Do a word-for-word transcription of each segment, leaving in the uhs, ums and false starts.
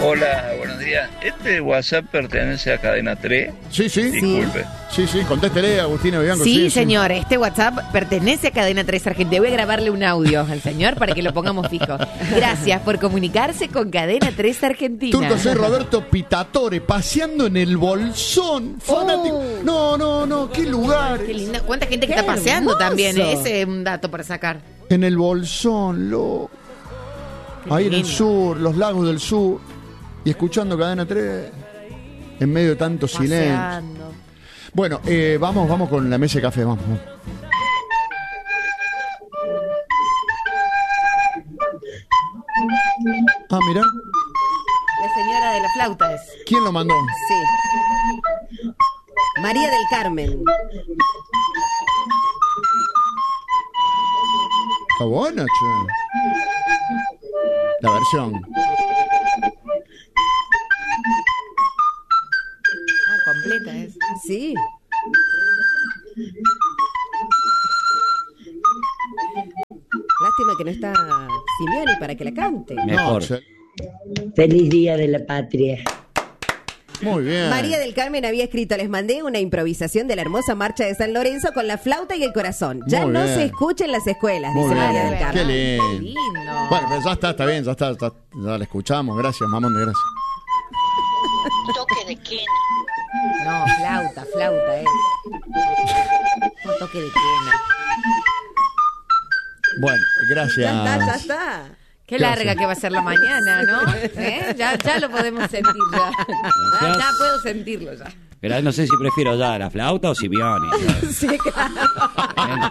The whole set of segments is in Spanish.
Hola, buenos días. ¿Este WhatsApp pertenece a Cadena tres? Sí, sí. Disculpe. Sí, sí, contéstele, Agustina Vivanco. Sí, sí, señor, sí. Este WhatsApp pertenece a Cadena tres Argentina. Voy a grabarle un audio al señor para que lo pongamos fijo. Gracias por comunicarse con Cadena tres Argentina. Turco, soy Roberto Pitatore, paseando en el Bolsón. Fanático. Oh. No, no, no, qué lugar. Qué linda. ¿Cuánta gente que qué está paseando hermoso. También? Ese es un dato para sacar. En el Bolsón, lo... ahí en el sur, los lagos del sur. Y escuchando Cadena tres en medio de tanto paseando. Silencio. Bueno, eh, vamos, vamos con la mesa de café, vamos. Ah, mira. La señora de la flauta es. ¿Quién lo mandó? Sí. María del Carmen. Está buena, che. La versión. Ah, completa es. Sí. Lástima que no está Simeoni para que la cante. Mejor. No, Feliz Día de la Patria. Muy bien. María del Carmen había escrito: les mandé una improvisación de la hermosa marcha de San Lorenzo con la flauta y el corazón. Ya Muy no bien. se escucha en las escuelas, Muy dice bien. María del Carmen. Qué lindo. Qué lindo. Bueno, pero ya está, está bien, ya está, está, ya la escuchamos. Gracias, mamón de gracias. Toque de quena. No, flauta, flauta es. No toque de quena. Bueno, gracias. Ya está, ya está. Qué Gracias. larga que va a ser la mañana, ¿no? ¿Eh? Ya, ya lo podemos sentir ya. Ya, ya puedo sentirlo ya. Pero no sé si prefiero ya la flauta o Simeoni. Sí, claro.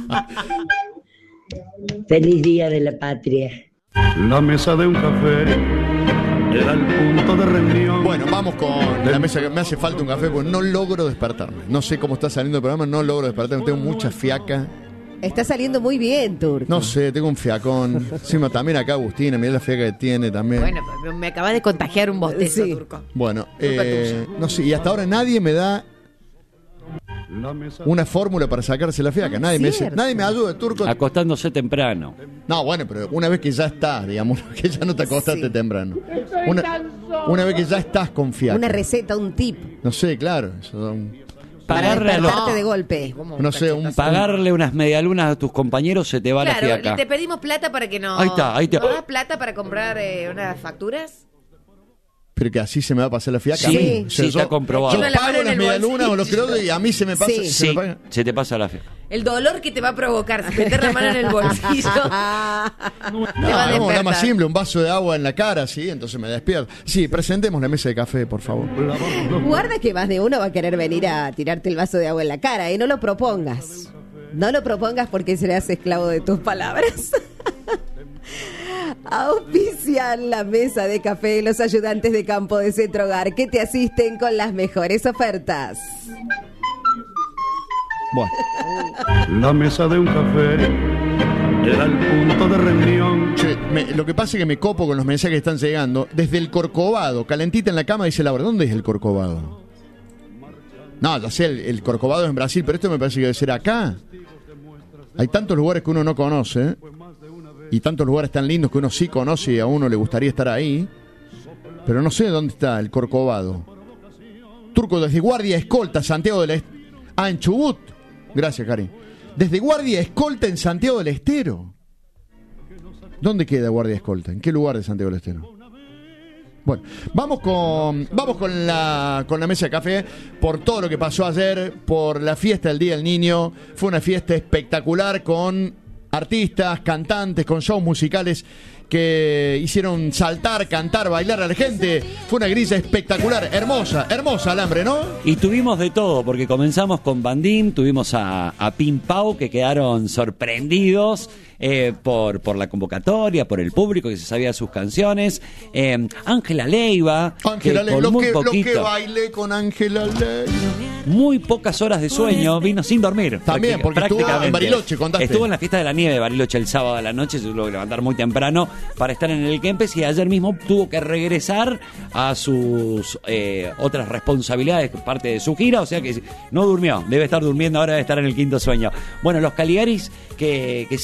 Feliz Día de la Patria. La mesa de un café era el punto de reunión. Bueno, vamos con la mesa. Me hace falta un café porque no logro despertarme. No sé cómo está saliendo el programa, no logro despertarme. Tengo mucha fiaca. Está saliendo muy bien, Turco. No sé, tengo un fiacón. Encima también acá Agustina, mirá la fiaca que tiene también. Bueno, me acabas de contagiar un bostezo, Sí. Turco. Bueno, eh, no sé, y hasta ahora nadie me da una fórmula para sacarse la fiaca. Nadie me dice, cierto. nadie me ayuda, Turco. Acostándose temprano. No, bueno, pero una vez que ya estás, digamos, que ya no te acostaste Sí. temprano. Una, una vez que ya estás con fiaca. Una receta, un tip No sé, claro. Eso da un- para Pagarle, a los- despertarte de golpe. no sé, un pagarle unas medialunas a tus compañeros se te va Claro, la fiaca. te pedimos plata para que no... Ahí está, ahí te- ¿No das plata para comprar eh, unas facturas? Pero que así se me va a pasar la fiaca. Sí, a mí. sí, está comprobado. Yo Yo me la pago mano en las el medialunas o los bolsillo. creo y a mí se me pasa. Sí. se Sí, me paga. se te pasa la fiaca. El dolor que te va a provocar si meter la mano en el bolsillo. No, Te va a hagamos nada más despertar. simple, un vaso de agua en la cara, sí, entonces me despierto. Sí, presentemos la mesa de café, por favor. Guarda que más de uno va a querer venir a tirarte el vaso de agua en la cara, y no lo propongas. No lo propongas porque serás esclavo de tus palabras. Auspician la mesa de café los ayudantes de campo de Centro Hogar que te asisten con las mejores ofertas. Bueno, La mesa de un café era el punto de reunión. che, me- lo que pasa es que me copo con los mensajes que están llegando. Desde el Corcovado, calentita en la cama, dice Laura. ¿Dónde es el Corcovado? No, ya sé, el, el Corcovado es en Brasil, pero esto me parece que debe ser acá. Hay tantos lugares que uno no conoce, ¿eh? Y tantos lugares tan lindos que uno sí conoce y a uno le gustaría estar ahí. Pero no sé dónde está el Corcovado. Turco, desde Guardia Escolta, Santiago del Estero. Ah, en Chubut. Gracias, Cari. Desde Guardia Escolta en Santiago del Estero. ¿Dónde queda Guardia Escolta? ¿En qué lugar de Santiago del Estero? Bueno, vamos con vamos con la con la mesa de café por todo lo que pasó ayer, por la fiesta del Día del Niño. Fue una fiesta espectacular con artistas, cantantes, con shows musicales que hicieron saltar, cantar, bailar a la gente. Fue una grilla espectacular, hermosa, hermosa Alambre, ¿no? Y tuvimos de todo, porque comenzamos con Bandín, tuvimos a, a Pim Pau, que quedaron sorprendidos eh, por, por la convocatoria, por el público que se sabía sus canciones. Eh, Ángela Leiva, Ángela que Leiva, con lo muy que, lo que poquito, bailé con Ángela Leiva. muy pocas horas de sueño, vino sin dormir. También, práctica- porque estuvo en prácticamente. Bariloche, contaste. Estuvo en la fiesta de la nieve de Bariloche el sábado a la noche, se tuvo que levantar muy temprano para estar en el Kempes y ayer mismo tuvo que regresar a sus eh, otras responsabilidades, parte de su gira, o sea que no durmió, debe estar durmiendo ahora, debe estar en el quinto sueño. Bueno, los Caligaris que, que siempre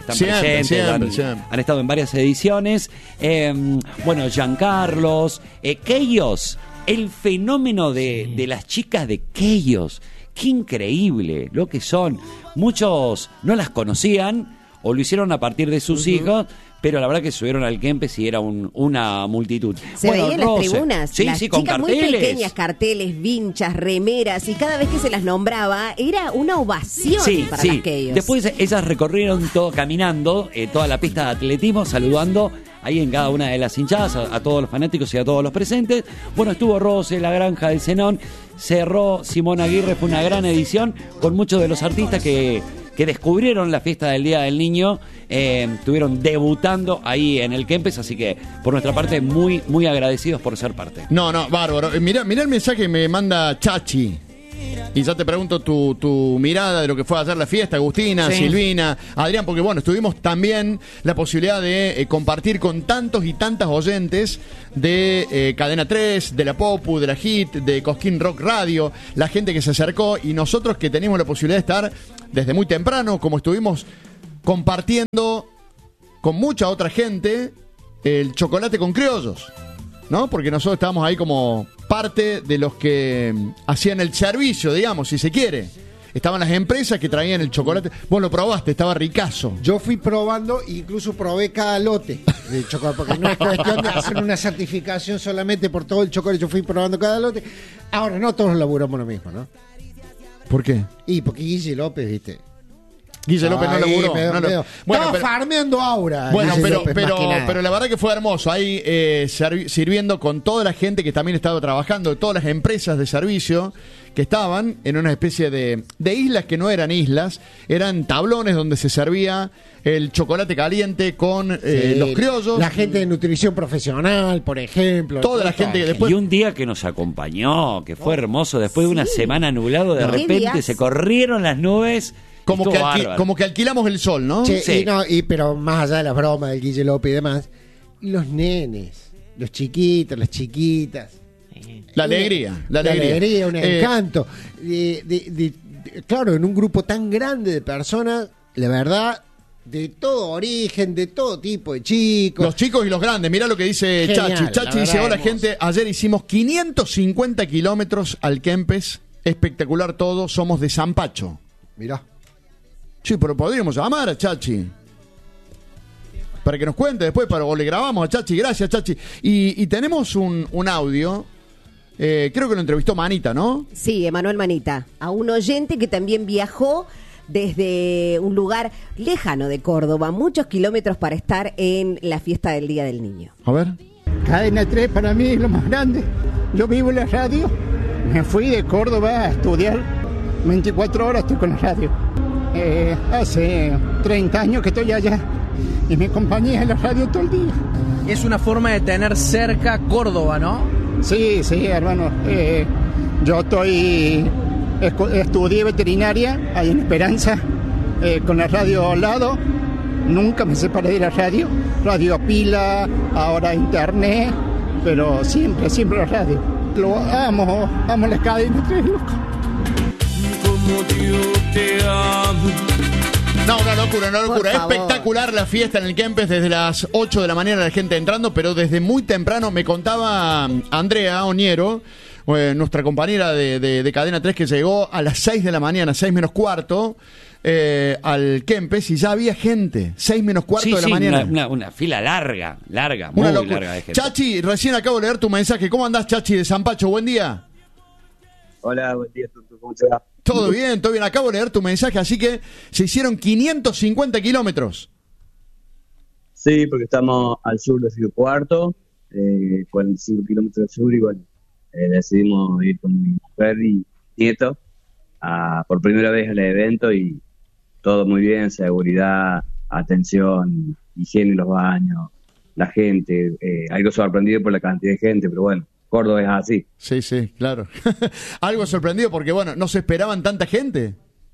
están Siempre, presentes, siempre, han, siempre. han estado en varias ediciones. Eh, bueno, Giancarlos, eh, Keyos, el fenómeno de, de las chicas de Keyos. Qué increíble lo que son. Muchos no las conocían o lo hicieron a partir de sus uh-huh. hijos, pero la verdad que subieron al Kempes y era un, una multitud. Se bueno, veían las Rose, tribunas, sí, las sí, con chicas carteles. muy pequeñas, carteles, vinchas, remeras, y cada vez que se las nombraba era una ovación Sí, para sí. las Keyos. Después ellas recorrieron todo caminando, eh, toda la pista de atletismo, saludando ahí en cada una de las hinchadas a, a todos los fanáticos y a todos los presentes. Bueno, estuvo Rose, La Granja del Zenón, cerró Simón Aguirre, fue una gran edición con muchos de los artistas que... que descubrieron la fiesta del Día del Niño, eh, estuvieron debutando ahí en el Kempes, así que por nuestra parte muy muy agradecidos por ser parte. No, no, bárbaro. Mirá, mirá el mensaje que me manda Chachi. Y ya te pregunto tu, tu mirada de lo que fue ayer la fiesta, Agustina, Sí. Silvina, Adrián, porque bueno, tuvimos también la posibilidad de eh, compartir con tantos y tantas oyentes de eh, Cadena tres, de la Popu, de la Hit, de Cosquín Rock Radio, la gente que se acercó y nosotros que teníamos la posibilidad de estar desde muy temprano, como estuvimos compartiendo con mucha otra gente el chocolate con criollos, ¿no? Porque nosotros estábamos ahí como parte de los que hacían el servicio, digamos, si se quiere. Estaban las empresas que traían el chocolate. Vos lo probaste, estaba ricazo. Yo fui probando, incluso probé cada lote de chocolate, porque no es cuestión de hacer una certificación solamente por todo el chocolate. Yo fui probando cada lote. Ahora, no todos laburamos lo mismo, ¿no? ¿Por qué? Y porque Guille López, viste. Guille López no Ay, laburó. me- no, no. me- Bueno, Estaba pero- farmeando aura. Bueno, Guille pero, López, pero, más que nada. pero la verdad que fue hermoso. Ahí eh, servi- sirviendo con toda la gente que también estaba trabajando, de todas las empresas de servicio que estaban en una especie de, de islas que no eran islas, eran tablones donde se servía el chocolate caliente con eh, Sí, los criollos. La gente de nutrición profesional, por ejemplo. Toda la gente que después- Y un día que nos acompañó, que fue hermoso, después de una semana nublado, de ¿Qué repente días? se corrieron las nubes. Como estuvo que, alqui- bárbaro. como que alquilamos el sol, ¿no? Che, Sí. y no, y, pero más allá de las bromas del Guille López y demás, los nenes, los chiquitos, las chiquitas. La alegría, la La alegría. alegría, un Eh, encanto. De- de- de- de- claro, en un grupo tan grande de personas, la verdad, de todo origen, de todo tipo de chicos. Los chicos y los grandes, mirá lo que dice Genial, Chachi. la Chachi dice, verdad, hola hermoso. gente, ayer hicimos quinientos cincuenta kilómetros al Kempes, espectacular todo, somos de Zampacho. Mirá. Sí, pero podríamos llamar a Chachi. Para que nos cuente después, para, o le grabamos a Chachi, gracias Chachi. Y, y tenemos un, un audio, eh, creo que lo entrevistó Manita, ¿no? Sí, Emanuel Manita, a un oyente que también viajó desde un lugar lejano de Córdoba, muchos kilómetros para estar en la fiesta del Día del Niño. A ver. Cadena tres para mí es lo más grande. Yo vivo en la radio. Me fui de Córdoba a estudiar. veinticuatro horas estoy con la radio. Eh, hace treinta años que estoy allá. Y mi compañía en la radio todo el día. Es una forma de tener cerca Córdoba, ¿no? Sí, sí, hermano. Eh, yo estoy... escu- Estudié veterinaria ahí en Esperanza. eh, con la radio al lado. Nunca me separé de la radio. Radio a pila, ahora internet. Pero siempre, siempre la radio. Lo amo, amo las cadenas tres, loco. Como yo te amo. No, una locura, una locura. Por favor. Espectacular la fiesta en el Kempes desde las ocho de la mañana, la gente entrando, pero desde muy temprano me contaba Andrea Oñero, eh, nuestra compañera de, de- de Cadena tres, que llegó a las seis de la mañana, seis menos cuarto, eh, al Kempes y ya había gente, seis menos cuarto Sí, de la sí, mañana. Una, una- una fila larga, larga, muy Una locura. larga de gente. Chachi, recién acabo de leer tu mensaje. ¿Cómo andás, Chachi, de Zampacho? Buen día. Hola, buen día, Tutu, ¿cómo te va? Todo bien, todo bien. Acabo de leer tu mensaje, así que se hicieron quinientos cincuenta kilómetros. Sí, porque estamos al sur de Ciudad Cuarto, eh, cuarenta y cinco kilómetros al sur, y bueno, eh, decidimos ir con mi mujer y nieto a, por primera vez al evento, y todo muy bien, seguridad, atención, higiene en los baños, la gente, eh, algo sorprendido por la cantidad de gente, pero bueno, Córdoba es así. Sí, sí, claro. Algo sorprendido porque, bueno, no se esperaban tanta gente.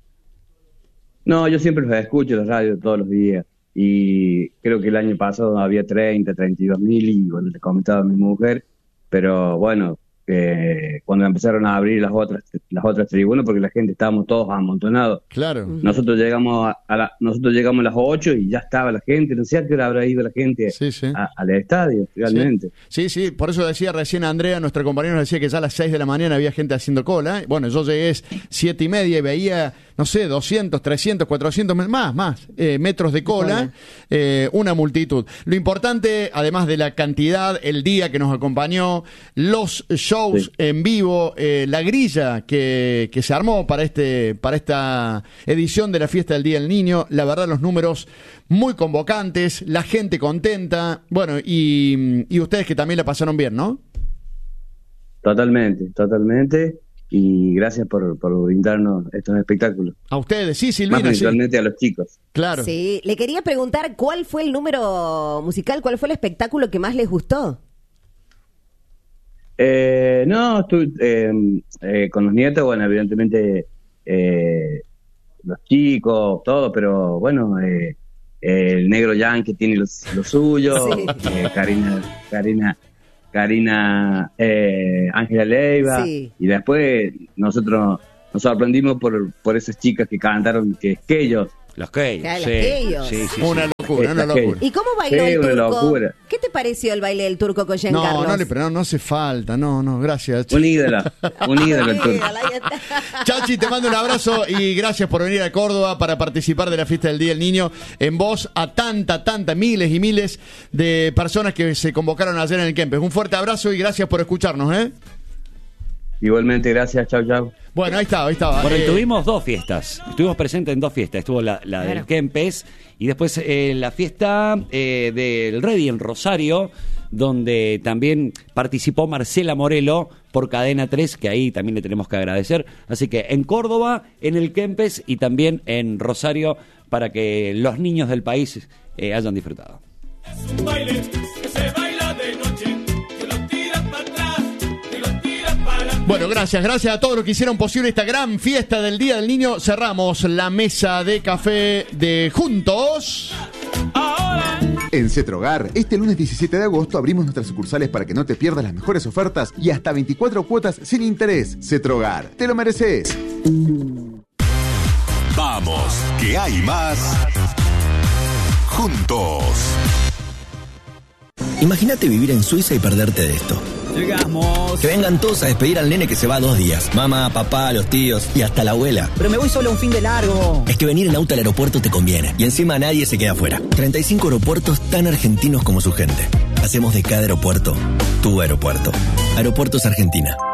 No, yo siempre los escucho, los radios, todos los días. Y creo que el año pasado había treinta, treinta y dos mil, y bueno, le comentaba a mi mujer. Pero bueno, eh, cuando empezaron a abrir las otras las otras tribunas, porque la gente estábamos todos amontonados. Claro. Nosotros llegamos a, a la, nosotros llegamos a las ocho y ya estaba la gente, no sé a qué hora habrá ido la gente sí, sí. A, al estadio, realmente. Sí. sí, sí, por eso decía recién Andrea, nuestra compañera nos decía que ya a las seis de la mañana había gente haciendo cola. Bueno, yo llegué a siete y media y veía, no sé, doscientos, trescientos, cuatrocientos, más, más, eh, metros de cola, eh, una multitud. Lo importante, además de la cantidad, el día que nos acompañó, los shows sí. en vivo, eh, la grilla que, que se armó para este para esta edición de la Fiesta del Día del Niño, la verdad los números muy convocantes, la gente contenta, bueno, y, y ustedes que también la pasaron bien, ¿no? Totalmente, totalmente, y gracias por, por brindarnos estos espectáculos. A ustedes, sí, Silvina. Más principalmente sí. a los chicos. Claro. Sí, le quería preguntar, ¿cuál fue el número musical, cuál fue el espectáculo que más les gustó? Eh, no, estuve, eh, eh, con los nietos, bueno, evidentemente eh, los chicos, todo, pero bueno, eh, el negro Yankee tiene lo, lo suyo, sí. eh, Karina, Karina, Karina, eh, Ángela Leiva, sí. y después nosotros nos sorprendimos por, por esas chicas que cantaron, que que ellos. Los Keyos, sí. Sí, sí, sí, una sí. locura, una locura. ¿Y cómo bailó sí, el turco? Locura. ¿Qué te pareció el baile del turco con Giancarlo? No, no, le, pero no, no hace falta, no, no, gracias. Un ídolo, un ídolo el turco. Chachi, te mando un abrazo y gracias por venir a Córdoba para participar de la Fiesta del Día del Niño en voz a tanta, tanta, miles y miles de personas que se convocaron ayer en el Kempes. Un fuerte abrazo y gracias por escucharnos, ¿eh? Igualmente, gracias, chau, chau. Bueno, ahí estaba, ahí estaba. Bueno, eh... y tuvimos dos fiestas. Estuvimos presentes en dos fiestas. Estuvo la, la claro. del Kempes y después eh, la fiesta eh, del Ready en Rosario, donde también participó Marcela Morelo por Cadena tres, que ahí también le tenemos que agradecer. Así que en Córdoba, en el Kempes y también en Rosario, para que los niños del país eh, hayan disfrutado. Es un baile que se baila de noche, que lo tiras para atrás, que lo tiras para... Bueno, gracias, gracias a todos los que hicieron posible esta gran fiesta del Día del Niño. Cerramos la mesa de café de Juntos. Ahora. En Cetrogar, este lunes diecisiete de agosto abrimos nuestras sucursales para que no te pierdas las mejores ofertas y hasta veinticuatro cuotas sin interés. Cetrogar, te lo mereces. Vamos, que hay más. Juntos. Imagínate vivir en Suiza y perderte de esto. Llegamos. Que vengan todos a despedir al nene que se va dos días. Mamá, papá, los tíos y hasta la abuela. Pero me voy solo un fin de largo. Es que venir en auto al aeropuerto te conviene. Y encima nadie se queda afuera. treinta y cinco aeropuertos tan argentinos como su gente. Hacemos de cada aeropuerto tu aeropuerto. Aeropuertos Argentina.